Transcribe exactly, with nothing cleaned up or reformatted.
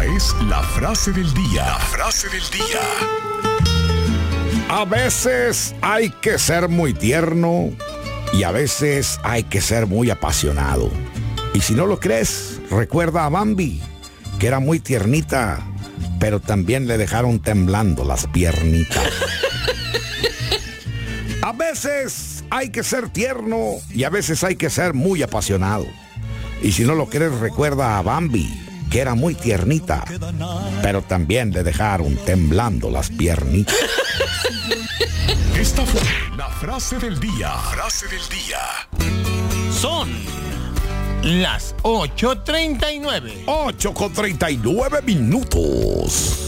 Esta es la frase del día. La frase del día. A veces hay que ser muy tierno y a veces hay que ser muy apasionado. Y si no lo crees, recuerda a Bambi, que era muy tiernita, pero también le dejaron temblando las piernitas. A veces hay que ser tierno y a veces hay que ser muy apasionado. Y si no lo crees, recuerda a Bambi, que era muy tiernita, pero también le dejaron temblando las piernitas. Esta fue la frase del día. Frase del día. Son las ocho treinta y nueve. ocho con treinta y nueve minutos.